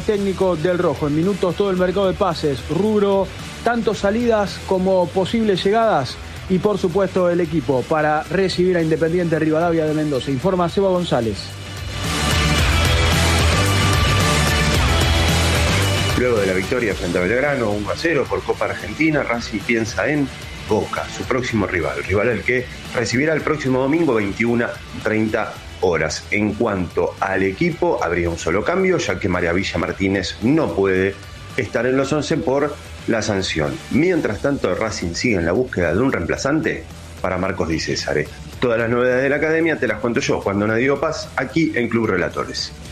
técnico del Rojo. En minutos todo el mercado de pases, rubro, tanto salidas como posibles llegadas y por supuesto el equipo para recibir a Independiente Rivadavia de Mendoza. Informa Seba González. Luego de la victoria frente a Belgrano 1-0 por Copa Argentina, Racing piensa en Boca, su próximo rival al que recibirá el próximo domingo 21:30 horas. En cuanto al equipo, habría un solo cambio, ya que Maravilla Martínez no puede estar en los 11 por la sanción. Mientras tanto, Racing sigue en la búsqueda de un reemplazante para Marcos Di Césare. Todas las novedades de la academia te las cuento yo, Juan Donadio Paz, aquí en Club Relatores.